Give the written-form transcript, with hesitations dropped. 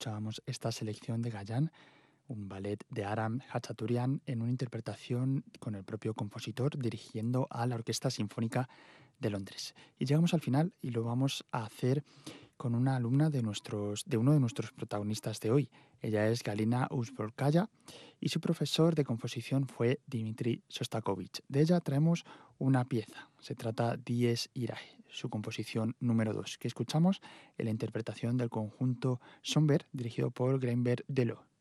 escuchábamos esta selección de Gayan, un ballet de Aram Khachaturian en una interpretación con el propio compositor dirigiendo a la Orquesta Sinfónica de Londres. Y llegamos al final y lo vamos a hacer con una alumna de uno de nuestros protagonistas de hoy. Ella es Galina Uzborkaya y su profesor de composición fue Dmitri Shostakovich. De ella traemos una pieza. Se trata Dies Irae, su composición número 2, que escuchamos en la interpretación del conjunto Somber dirigido por Greenberg Delo.